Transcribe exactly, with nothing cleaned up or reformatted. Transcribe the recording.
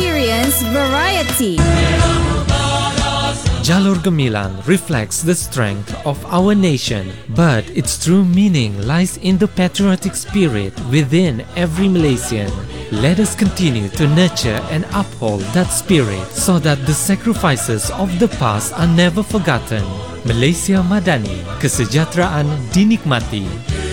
experience variety. Jalur Gemilang reflects the strength of our nation, but its true meaning lies in the patriotic spirit within every Malaysian. Let us continue to nurture and uphold that spirit so that the sacrifices of the past are never forgotten. Malaysia Madani, kesejahteraan dinikmati.